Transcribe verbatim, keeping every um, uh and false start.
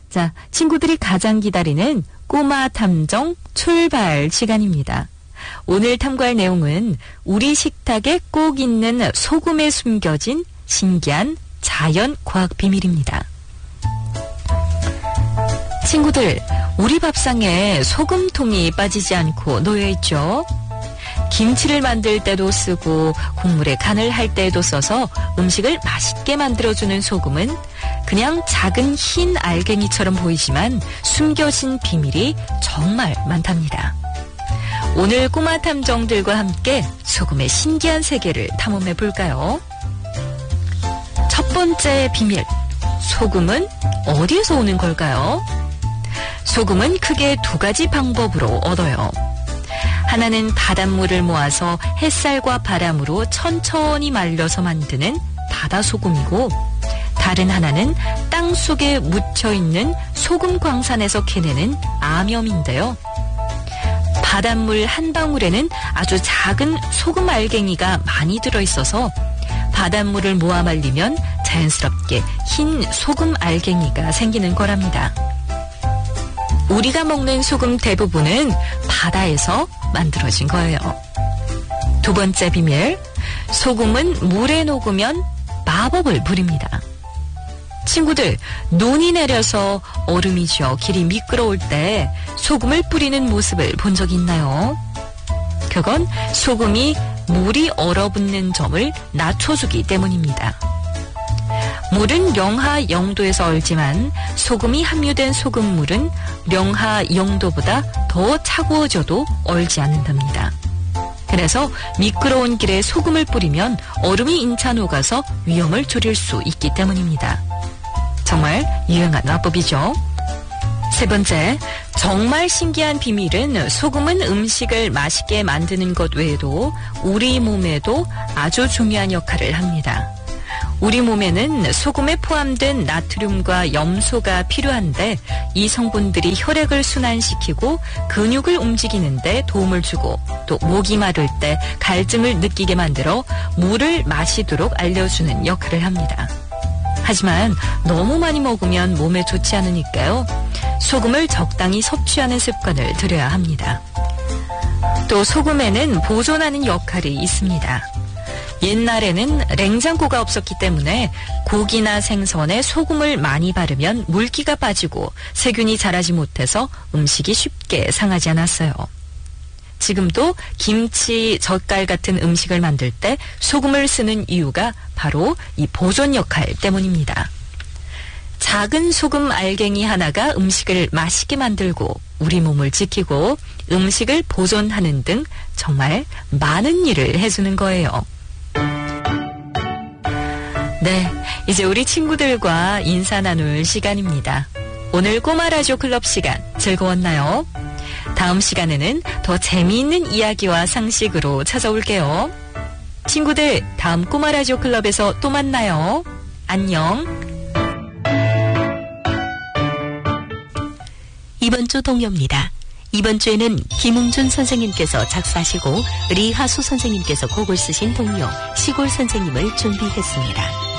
자, 친구들이 가장 기다리는 꼬마 탐정 출발 시간입니다. 오늘 탐구할 내용은 우리 식탁에 꼭 있는 소금에 숨겨진 신기한 자연 과학 비밀입니다. 친구들, 우리 밥상에 소금통이 빠지지 않고 놓여있죠. 김치를 만들 때도 쓰고 국물에 간을 할 때도 써서 음식을 맛있게 만들어주는 소금은 그냥 작은 흰 알갱이처럼 보이지만 숨겨진 비밀이 정말 많답니다. 오늘 꼬마 탐정들과 함께 소금의 신기한 세계를 탐험해 볼까요? 첫 번째 비밀, 소금은 어디에서 오는 걸까요? 소금은 크게 두 가지 방법으로 얻어요. 하나는 바닷물을 모아서 햇살과 바람으로 천천히 말려서 만드는 바다소금이고, 다른 하나는 땅 속에 묻혀있는 소금 광산에서 캐내는 암염인데요. 바닷물 한 방울에는 아주 작은 소금 알갱이가 많이 들어있어서 바닷물을 모아 말리면 자연스럽게 흰 소금 알갱이가 생기는 거랍니다. 우리가 먹는 소금 대부분은 바다에서 만들어진 거예요. 두 번째 비밀, 소금은 물에 녹으면 마법을 부립니다. 친구들, 눈이 내려서 얼음이 져 길이 미끄러울 때 소금을 뿌리는 모습을 본 적 있나요? 그건 소금이 물이 얼어붙는 점을 낮춰주기 때문입니다. 물은 영하 영도에서 얼지만 소금이 함유된 소금물은 영하 영도보다 더 차가워져도 얼지 않는답니다. 그래서 미끄러운 길에 소금을 뿌리면 얼음이 인차 녹아서 위험을 줄일 수 있기 때문입니다. 정말 유용한 화법이죠. 세 번째, 정말 신기한 비밀은 소금은 음식을 맛있게 만드는 것 외에도 우리 몸에도 아주 중요한 역할을 합니다. 우리 몸에는 소금에 포함된 나트륨과 염소가 필요한데 이 성분들이 혈액을 순환시키고 근육을 움직이는 데 도움을 주고 또 목이 마를 때 갈증을 느끼게 만들어 물을 마시도록 알려주는 역할을 합니다. 하지만 너무 많이 먹으면 몸에 좋지 않으니까요. 소금을 적당히 섭취하는 습관을 들여야 합니다. 또 소금에는 보존하는 역할이 있습니다. 옛날에는 냉장고가 없었기 때문에 고기나 생선에 소금을 많이 바르면 물기가 빠지고 세균이 자라지 못해서 음식이 쉽게 상하지 않았어요. 지금도 김치, 젓갈 같은 음식을 만들 때 소금을 쓰는 이유가 바로 이 보존 역할 때문입니다. 작은 소금 알갱이 하나가 음식을 맛있게 만들고 우리 몸을 지키고 음식을 보존하는 등 정말 많은 일을 해주는 거예요. 네, 이제 우리 친구들과 인사 나눌 시간입니다. 오늘 꼬마 라디오 클럽 시간 즐거웠나요? 다음 시간에는 더 재미있는 이야기와 상식으로 찾아올게요. 친구들, 다음 꼬마 라디오 클럽에서 또 만나요. 안녕. 이번 주 동요입니다. 이번 주에는 김웅준 선생님께서 작사하시고 리하수 선생님께서 곡을 쓰신 동요 시골 선생님을 준비했습니다.